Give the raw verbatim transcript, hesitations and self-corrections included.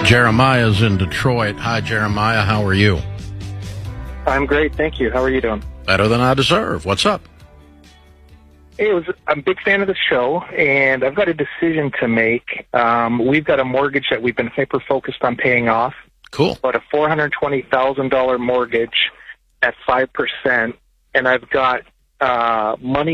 Jeremiah's in Detroit. Hi, Jeremiah. How are you? I'm great, thank you. How are you doing? Better than I deserve. What's up? Hey, it was, I'm a big fan of the show, and I've got a decision to make. Um, we've got a mortgage that we've been hyper-focused on paying off. Cool. About a four hundred twenty thousand dollars mortgage at five percent, and I've got uh, money